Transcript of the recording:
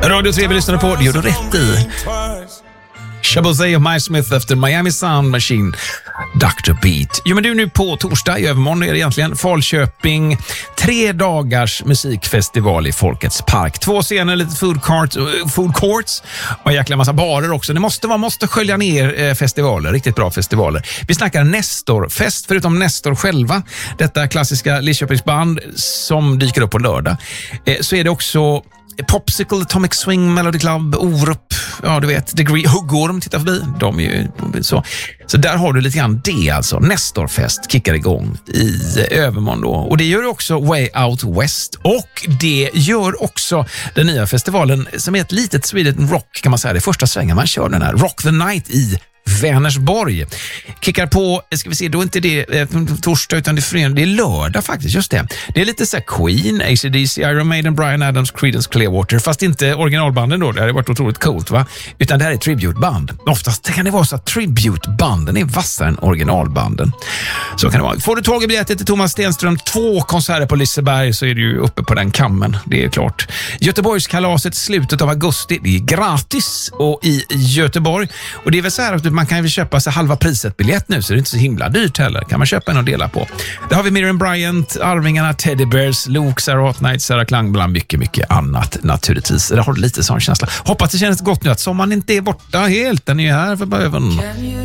Radio 3 vi lyssnar på, det gör du rätt i. Shabazz och Mike Smith efter Miami Sound Machine, Dr. Beat. Jo, men du, nu på torsdag, i övermorgon är det egentligen Falköping, 3 dagars musikfestival i Folkets park. 2 scener, lite food courts och en jäkla massa barer också. Det måste skölja ner festivaler, riktigt bra festivaler. Vi snackar Nestorfest, förutom Nestor själva, detta klassiska Lidköpingsband som dyker upp på lördag. Så är det också Popsicle, Atomic Swing, Melody Club, Orup, ja du vet, Degree, Huggorm tittar förbi. De är ju så. Så där har du lite grann det alltså. Nestorfest kickar igång i övermorgon då. Och det gör också Way Out West. Och det gör också den nya festivalen som är ett litet Sweden Rock kan man säga. Det är första svängen man kör den här Rock the Night i Vänersborg. Kickar på, ska vi se, då är inte det torsdag utan det är lördag faktiskt, just det. Det är lite så här Queen, AC/DC, Iron Maiden, Bryan Adams, Creedence Clearwater, fast inte originalbanden då, det hade varit otroligt coolt va? Utan det här är tributeband. Oftast kan det vara så att tributebanden är vassare än originalbanden. Så kan det vara. Får du tag i biljetter till Thomas Stenström, 2 konserter på Liseberg så är du ju uppe på den kammen, det är klart. Göteborgskalaset slutet av augusti, det är gratis och i Göteborg. Och det är väl så här att man kan ju köpa sig halva priset biljett nu så det är inte så himla dyrt heller. Kan man köpa en och dela på. Där har vi Miriam Bryant, Arvingarna, Teddy Bears, Luke, Sarah Hot Night, Sarah Klang bland mycket annat naturligtvis. Det har lite sån känsla. Hoppas det känns gott nu att sommaren inte är borta helt. Den är ju här för böven.